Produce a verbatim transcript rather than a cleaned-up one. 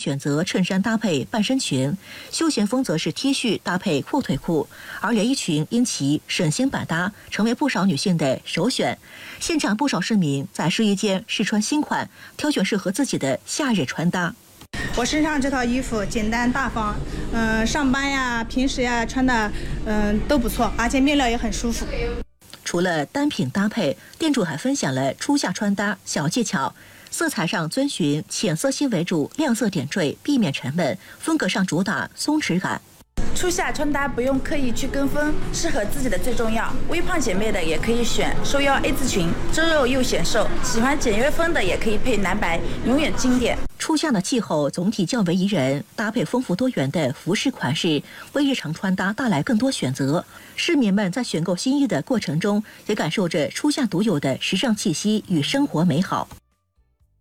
选择衬衫搭配半身裙，休闲风则是 T 恤搭配阔腿裤，而连衣裙因其省心百搭，成为不少女性的首选。现场不少市民在试衣间试穿新款，挑选适合自己的夏日穿搭。 我身上这套衣服简单大方，嗯、呃，上班呀、平时呀穿的，嗯、呃、都不错，而且面料也很舒服。 除了单品搭配，店主还分享了初夏穿搭小技巧。色彩上遵循浅色系为主，亮色点缀，避免沉闷；风格上主打松弛感。 初夏穿搭不用刻意去跟风，适合自己的最重要。微胖姐妹的也可以选收腰 A 字裙，遮肉又显瘦。喜欢简约风的也可以配蓝白，永远经典。 初夏的气候总体较为宜人，搭配丰富多元的服饰款式，为日常穿搭带来更多选择。市民们在选购新衣的过程中，也感受着初夏独有的时尚气息与生活美好。